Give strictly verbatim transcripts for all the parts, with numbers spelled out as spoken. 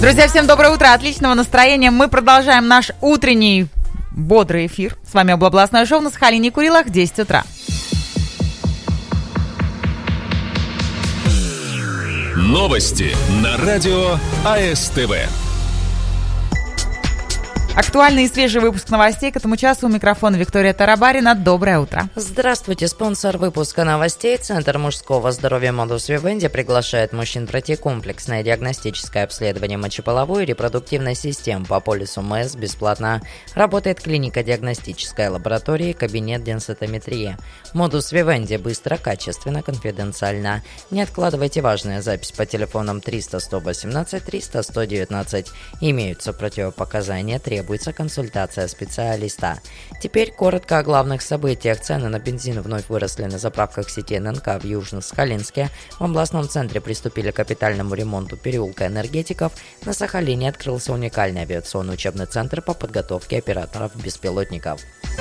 Друзья, всем доброе утро, отличного настроения. Мы продолжаем наш утренний бодрый эфир. С вами областное шоу на Сахалине и Курилах, десять утра. Новости на радио АСТВ. Актуальный и свежий выпуск новостей к этому часу. У микрофона Виктория Тарабарина. Доброе утро. Здравствуйте. Спонсор выпуска новостей. Центр мужского здоровья Модус Вивенди приглашает мужчин пройти комплексное диагностическое обследование мочеполовой и репродуктивной систем по полису МС бесплатно. Работает клиника диагностической лаборатории, кабинет денситометрии. Модус Вивенди быстро, качественно, конфиденциально. Не откладывайте важную запись по телефонам триста сто восемнадцать триста сто девятнадцать. Имеются противопоказания, требуются. Требуется консультация специалиста. Теперь коротко о главных событиях. Цены на бензин вновь выросли на заправках сети эн эн ка в Южно-Сахалинске. В областном центре приступили к капитальному ремонту переулка энергетиков. На Сахалине открылся уникальный авиационный учебный центр по подготовке операторов беспилотников.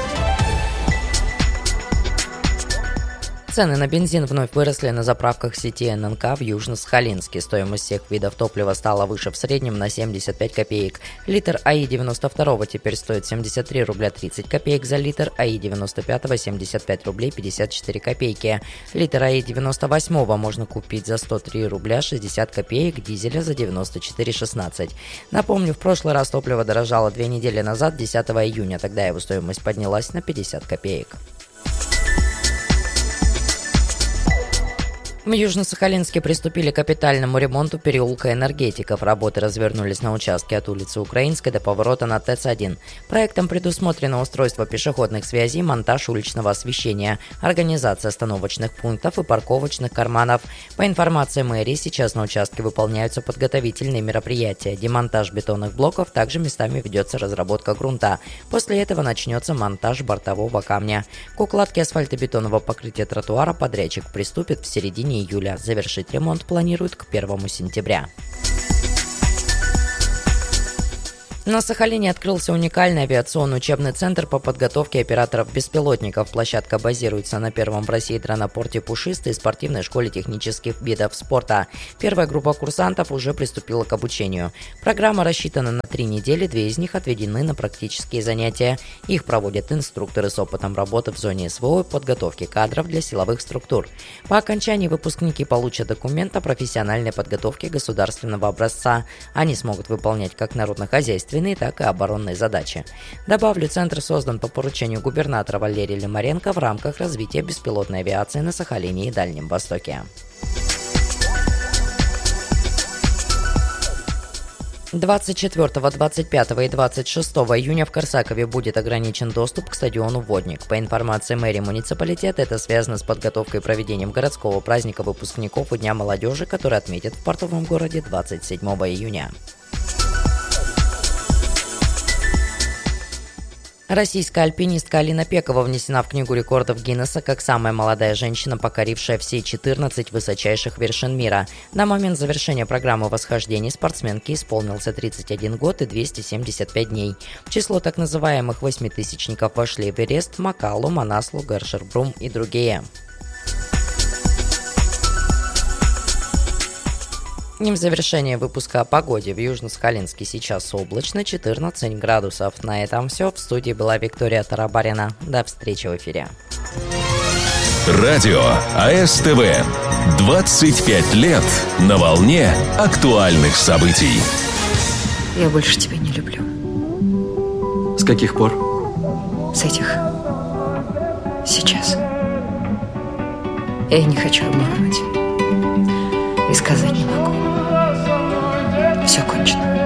Цены на бензин вновь выросли на заправках сети эн эн ка в Южно-Сахалинске. Стоимость всех видов топлива стала выше в среднем на семьдесят пять копеек. Литр а и девяносто два теперь стоит семьдесят три рубля тридцать копеек за литр, а и девяносто пять семьдесят пять рублей пятьдесят четыре копейки. Литр а и девяносто восемь можно купить за сто три рубля шестьдесят копеек, дизеля за девяносто четыре шестнадцать. Напомню, в прошлый раз топливо дорожало две недели назад, десятого июня, тогда его стоимость поднялась на пятьдесят копеек. В Южно-Сахалинске приступили к капитальному ремонту переулка энергетиков. Работы развернулись на участке от улицы Украинской до поворота на тэ эц один. Проектом предусмотрено устройство пешеходных связей, монтаж уличного освещения, организация остановочных пунктов и парковочных карманов. По информации мэрии, сейчас на участке выполняются подготовительные мероприятия. Демонтаж бетонных блоков, также местами ведется разработка грунта. После этого начнется монтаж бортового камня. К укладке асфальтобетонного покрытия тротуара подрядчик приступит в середине июля. Завершить ремонт планируют к первому сентября. На Сахалине открылся уникальный авиационный учебный центр по подготовке операторов беспилотников. Площадка базируется на первом в России дронопорте «Пушистый» и спортивной школе технических видов спорта. Первая группа курсантов уже приступила к обучению. Программа рассчитана на три недели, две из них отведены на практические занятия. Их проводят инструкторы с опытом работы в зоне эс вэ о и подготовки кадров для силовых структур. По окончании выпускники получат документ о профессиональной подготовке государственного образца. Они смогут выполнять как народно-хозяйственные, так и оборонные задачи. Добавлю, центр создан по поручению губернатора Валерия Лимаренко в рамках развития беспилотной авиации на Сахалине и Дальнем Востоке. двадцать четвёртого, двадцать пятого и двадцать шестого июня в Корсакове будет ограничен доступ к стадиону «Водник». По информации мэрии муниципалитета, это связано с подготовкой и проведением городского праздника выпускников и Дня молодежи, который отметят в портовом городе двадцать седьмого июня. Российская альпинистка Алина Пекова внесена в Книгу рекордов Гиннесса как самая молодая женщина, покорившая все четырнадцать высочайших вершин мира. На момент завершения программы восхождений спортсменке исполнился тридцать один год и двести семьдесят пять дней. В число так называемых восьмитысячников вошли Эверест, Макалу, Манаслу, Гершербрум и другие. В завершение выпуска о погоде. В Южно-Сахалинске сейчас облачно, четырнадцать градусов. На этом все. В студии была Виктория Тарабарина. До встречи в эфире. Радио АСТВ. двадцать пять лет на волне актуальных событий. Я больше тебя не люблю. С каких пор? С этих. Сейчас. Я не хочу обманывать. И сказать не могу. Все кончено.